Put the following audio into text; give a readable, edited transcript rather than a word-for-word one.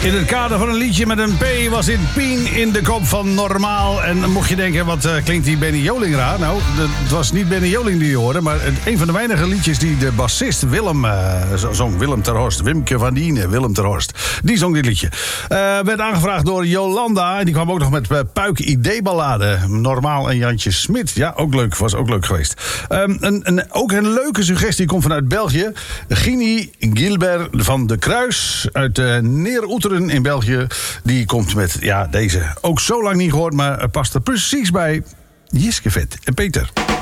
In het kader van een liedje met een P was dit Pien in de kop van Normaal. En mocht je denken, wat klinkt die Benny Joling raar? Nou, het was niet Benny Joling die je hoorde, maar een van de weinige liedjes die de bassist Willem zong. Willem ter Horst, Wimke van Dienen, Willem ter Horst. Die zong dit liedje. Werd aangevraagd door Jolanda. En die kwam ook nog met Puik ID-ballade. Normaal en Jantje Smit. Ja, ook leuk. Was ook leuk geweest. Ook een leuke suggestie komt vanuit België. Gini Gilbert van de Kruis uit Neer-Oeteren in België. Die komt met deze. Ook zo lang niet gehoord, maar past er precies bij Jiske Vet en Peter.